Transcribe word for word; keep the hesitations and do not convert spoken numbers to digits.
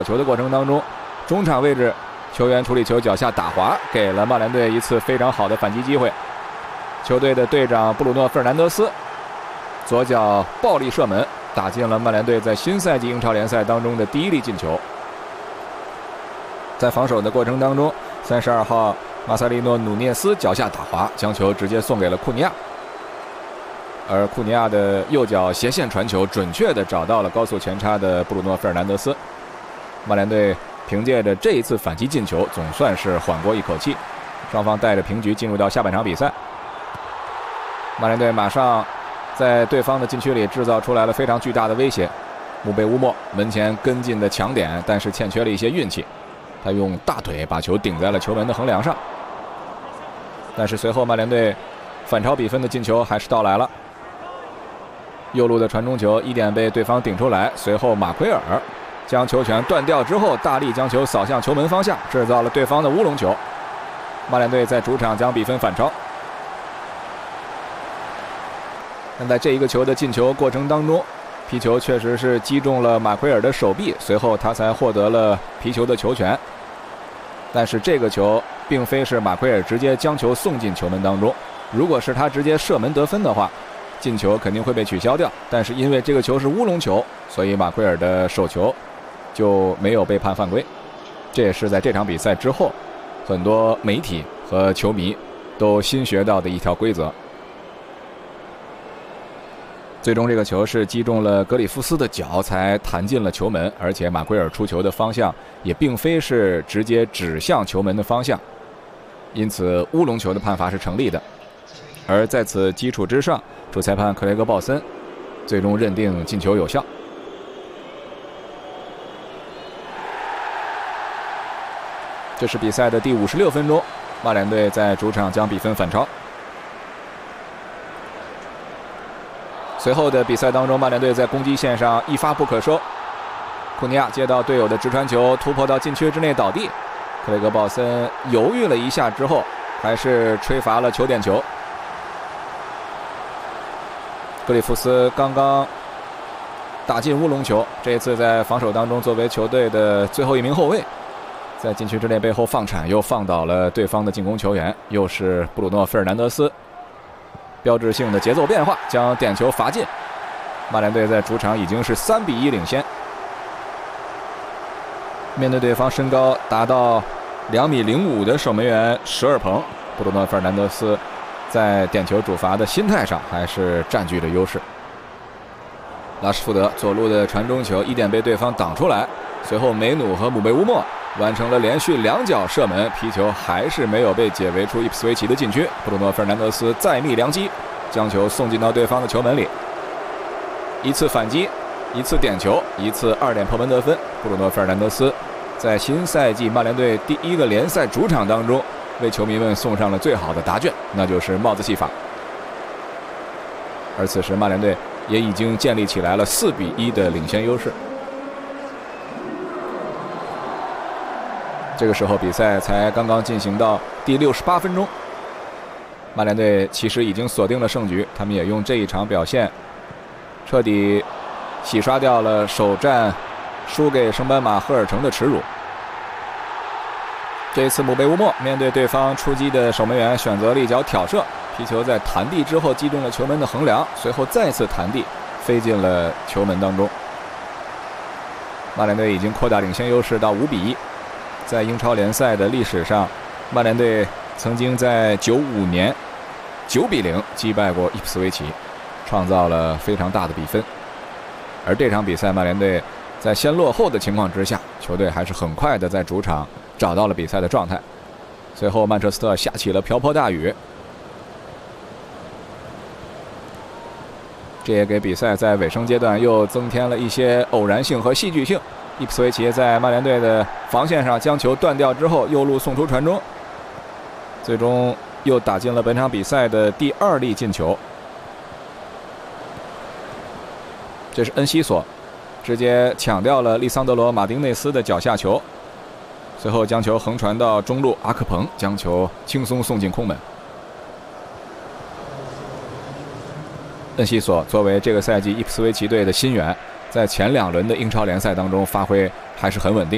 球的过程当中，中场位置球员处理球脚下打滑，给了曼联队一次非常好的反击机会。球队的队长布鲁诺·费尔南德斯左脚暴力射门，打进了曼联队在新赛季英超联赛当中的第一粒进球。在防守的过程当中，三十二号马塞利诺·努涅斯脚下打滑，将球直接送给了库尼亚。而库尼亚的右脚斜线传球准确地找到了高速前插的布鲁诺·费尔南德斯。曼联队凭借着这一次反击进球，总算是缓过一口气。双方带着平局进入到下半场比赛。曼联队马上在对方的禁区里制造出来了非常巨大的威胁。穆贝乌莫门前跟进的强点，但是欠缺了一些运气。他用大腿把球顶在了球门的横梁上。但是随后曼联队反超比分的进球还是到来了。右路的传中球一点被对方顶出来，随后马奎尔将球权断掉之后，大力将球扫向球门方向，制造了对方的乌龙球。曼联队在主场将比分反超。但在这一个球的进球过程当中，皮球确实是击中了马奎尔的手臂，随后他才获得了皮球的球权。但是这个球并非是马奎尔直接将球送进球门当中，如果是他直接射门得分的话，进球肯定会被取消掉。但是因为这个球是乌龙球，所以马奎尔的手球就没有被判犯规。这也是在这场比赛之后，很多媒体和球迷都新学到的一条规则。最终这个球是击中了格里夫斯的脚才弹进了球门，而且马奎尔出球的方向也并非是直接指向球门的方向，因此乌龙球的判罚是成立的。而在此基础之上，主裁判克雷格·鲍森最终认定进球有效。这是比赛的第五十六分钟，曼联队在主场将比分反超。随后的比赛当中，曼联队在攻击线上一发不可收，库尼亚接到队友的直传球，突破到禁区之内倒地。克雷格·鲍森犹豫了一下之后，还是吹罚了球点球。格里夫斯刚刚打进乌龙球，这一次在防守当中作为球队的最后一名后卫，在禁区之内背后放铲，又放倒了对方的进攻球员，又是布鲁诺·费尔南德斯。标志性的节奏变化将点球罚进，曼联队在主场已经是三比一领先。面对对方身高达到两米零五的守门员舍尔彭，布鲁诺·费尔南德斯在点球主罚的心态上还是占据着优势。拉什福德左路的传中球一点被对方挡出来，随后梅努和姆贝乌莫完成了连续两脚射门，皮球还是没有被解围出伊普斯维奇的禁区。布鲁诺·费尔南德斯再觅良机，将球送进到对方的球门里。一次反击，一次点球，一次二点破门得分。布鲁诺·费尔南德斯在新赛季曼联队第一个联赛主场当中，为球迷们送上了最好的答卷，那就是帽子戏法。而此时曼联队也已经建立起来了四比一的领先优势。这个时候比赛才刚刚进行到第六十八分钟，曼联队其实已经锁定了胜局，他们也用这一场表现彻底洗刷掉了首战输给圣班马赫尔城的耻辱。这一次姆贝乌莫面对对方出击的守门员，选择了一脚挑射，皮球在弹地之后击中了球门的横梁，随后再次弹地飞进了球门当中。曼联队已经扩大领先优势到五比一。在英超联赛的历史上，曼联队曾经在九五年九比零击败过伊普斯维奇，创造了非常大的比分。而这场比赛曼联队在先落后的情况之下，球队还是很快的在主场找到了比赛的状态。随后曼彻斯特下起了瓢泼大雨，这也给比赛在尾声阶段又增添了一些偶然性和戏剧性。伊普斯维奇在曼联队的防线上将球断掉之后，右路送出传中，最终又打进了本场比赛的第二粒进球。这是恩西索直接抢掉了利桑德罗·马丁内斯的脚下球，随后将球横传到中路，阿克彭将球轻松送进空门。恩西索作为这个赛季伊普斯维奇队的新援，在前两轮的英超联赛当中发挥还是很稳定。